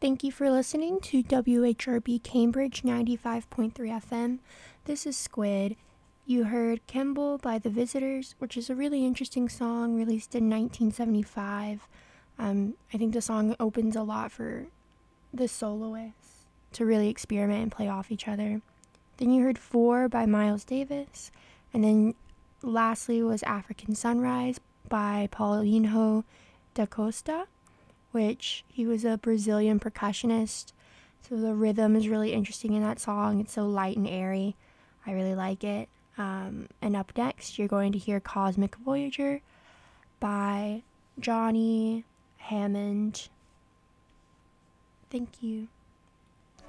Thank you for listening to WHRB Cambridge 95.3 FM. This is Squid. You heard Kemble by The Visitors, which is a really interesting song released in 1975. I think the song opens a lot for the soloists to really experiment and play off each other. Then you heard Four by Miles Davis. And then lastly was African Sunrise by Paulinho da Costa, which he was a Brazilian percussionist. So the rhythm is really interesting in that song. It's so light and airy. I really like it. And up next, you're going to hear Cosmic Voyager by Johnny Hammond. Thank you.